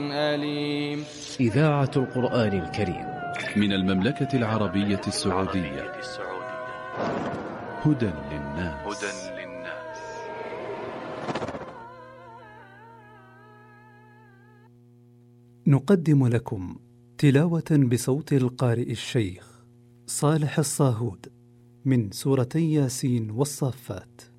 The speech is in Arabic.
أليم. إذاعة القرآن الكريم من المملكة العربية السعودية. هدى للناس. نقدم لكم تلاوة بصوت القارئ الشيخ صالح الصاهود من سورتي ياسين والصافات.